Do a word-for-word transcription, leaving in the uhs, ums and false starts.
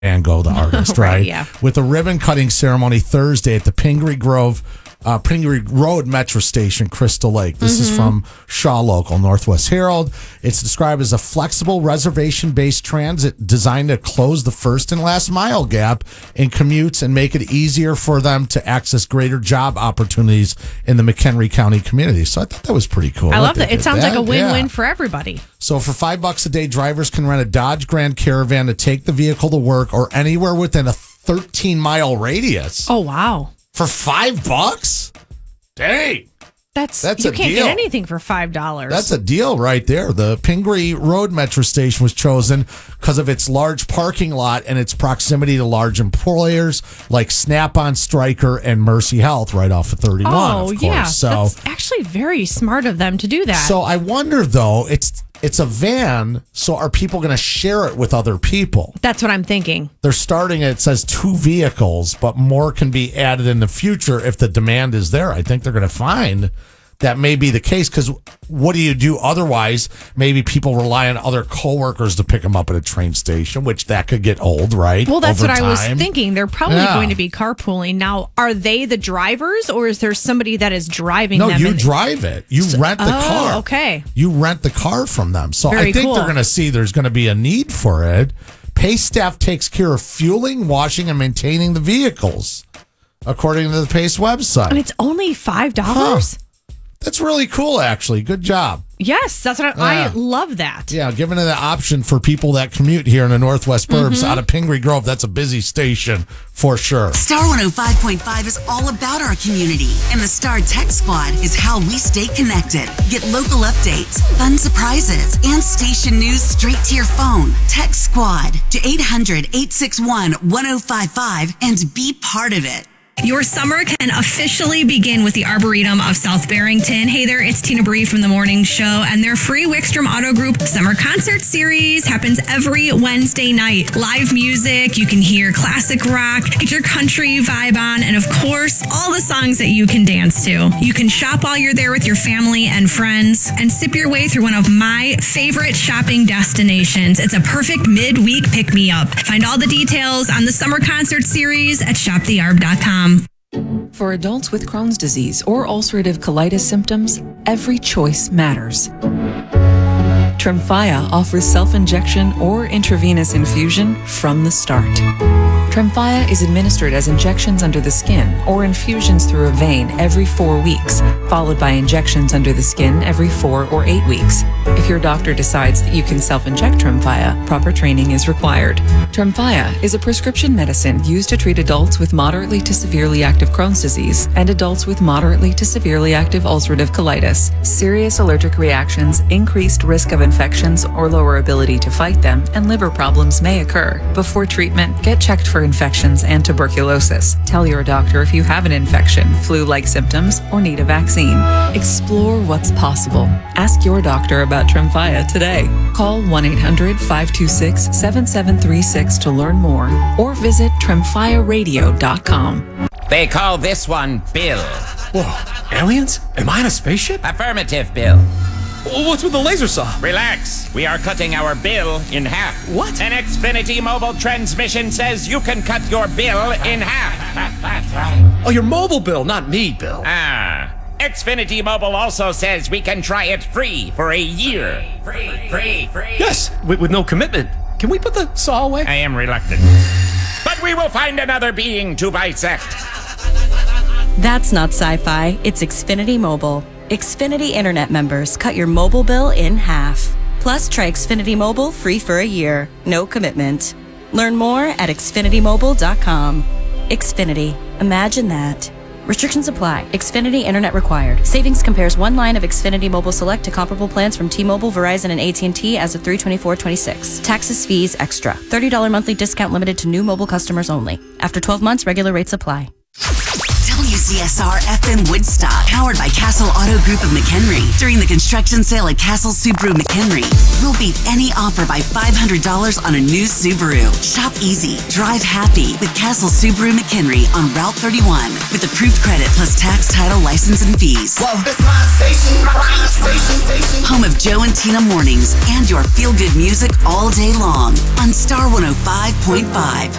Van Gogh, the artist, right? Right, yeah. With a ribbon cutting ceremony Thursday at the Pingree Grove, uh, Pingree Road Metro Station, Crystal Lake. This mm-hmm. is from Shaw Local, Northwest Herald. It's described as a flexible reservation-based transit designed to close the first and last mile gap in commutes and make it easier for them to access greater job opportunities in the McHenry County community. So I thought that was pretty cool. I love that. It sounds that. like a win-win yeah. for everybody. So for five bucks a day, drivers can rent a Dodge Grand Caravan to take the vehicle to work or anywhere within a thirteen mile radius. Oh, wow. For five bucks? Dang. That's, That's you a can't deal. get anything for five dollars. That's a deal right there. The Pingree Road Metro Station was chosen because of its large parking lot and its proximity to large employers like Snap-on, Stryker, and Mercy Health right off of thirty-one, oh, of course. yeah. So, that's actually very smart of them to do that. So I wonder, though, it's it's a van, so are people going to share it with other people? That's what I'm thinking. They're starting, it says two vehicles, but more can be added in the future if the demand is there. I think they're going to find that may be the case, because what do you do otherwise? Maybe people rely on other coworkers to pick them up at a train station, which that could get old, right? Well, that's Over what time. I was thinking. They're probably Yeah. going to be carpooling. Now, are they the drivers, or is there somebody that is driving No, them? you in- drive it. You rent the oh, car. okay. You rent the car from them. So Very I think cool. they're going to see there's going to be a need for it. Pace staff takes care of fueling, washing, and maintaining the vehicles, according to the Pace website. And it's only five dollars? Huh. That's really cool, actually. Good job. Yes, that's what I, Yeah. I love that. Yeah, giving it an option for people that commute here in the Northwest Burbs mm-hmm. out of Pingree Grove. That's a busy station for sure. Star one oh five point five is all about our community, and the Star Tech Squad is how we stay connected. Get local updates, fun surprises, and station news straight to your phone. Tech Squad to eight hundred, eight six one, one oh five five and be part of it. Your summer can officially begin with the Arboretum of South Barrington. Hey there, it's Tina Bree from The Morning Show, and their free Wickstrom Auto Group Summer Concert Series happens every Wednesday night. Live music, you can hear classic rock, get your country vibe on, and of course, all the songs that you can dance to. You can shop while you're there with your family and friends, and sip your way through one of my favorite shopping destinations. It's a perfect midweek pick-me-up. Find all the details on the Summer Concert Series at shop the arb dot com. For adults with Crohn's disease or ulcerative colitis symptoms, every choice matters. Tremfya offers self-injection or intravenous infusion from the start. Tremfya is administered as injections under the skin or infusions through a vein every four weeks, followed by injections under the skin every four or eight weeks. If your doctor decides that you can self-inject Tremfya, proper training is required. Tremfya is a prescription medicine used to treat adults with moderately to severely active Crohn's disease and adults with moderately to severely active ulcerative colitis. Serious allergic reactions, increased risk of infections or lower ability to fight them, and liver problems may occur. Before treatment, get checked for infections and tuberculosis. Tell your doctor if you have an infection, flu-like symptoms, or need a vaccine. Explore what's possible. Ask your doctor about Tremfya today. Call one eight hundred, five two six, seven seven three six to learn more, or visit tremfya radio dot com. They call this one Bill. Whoa, aliens? Am I in a spaceship? Affirmative, Bill. What's with the laser saw? Relax. We are cutting our bill in half. What? An Xfinity mobile transmission says you can cut your bill in half. Oh, your mobile bill, not me, Bill. Ah. Xfinity Mobile also says we can try it free for a year. Free, free, free. Yes, with, with no commitment. Can we put the saw away? I am reluctant. But we will find another being to bisect. That's not sci-fi. It's Xfinity Mobile. Xfinity Internet members cut your mobile bill in half. Plus, try Xfinity Mobile free for a year. No commitment. Learn more at xfinity mobile dot com. Xfinity. Imagine that. Restrictions apply. Xfinity Internet required. Savings compares one line of Xfinity Mobile Select to comparable plans from T-Mobile, Verizon, and A T and T as of three twenty-four twenty-six. Taxes, fees, extra. thirty dollars monthly discount limited to new mobile customers only. After twelve months, regular rates apply. W C S R F M Woodstock, powered by Castle Auto Group of McHenry. During the construction sale at Castle Subaru McHenry, we'll beat any offer by five hundred dollars on a new Subaru. Shop easy, drive happy with Castle Subaru McHenry on Route thirty-one with approved credit plus tax, title, license, and fees. Well, it's my station, my station, station. Home of Joe and Tina mornings and your feel-good music all day long on Star one oh five point five.